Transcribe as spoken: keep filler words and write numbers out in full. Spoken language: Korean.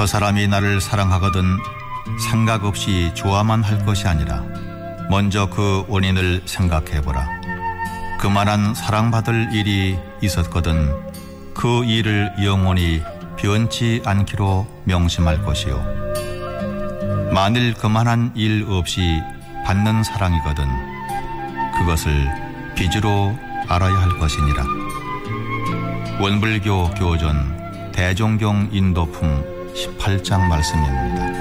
저 사람이 나를 사랑하거든 생각 없이 좋아만 할 것이 아니라 먼저 그 원인을 생각해보라. 그만한 사랑받을 일이 있었거든 그 일을 영원히 변치 않기로 명심할 것이요. 만일 그만한 일 없이 받는 사랑이거든 그것을 빚으로 알아야 할 것이니라. 원불교 교전 대종경 인도품 십팔 장 말씀입니다.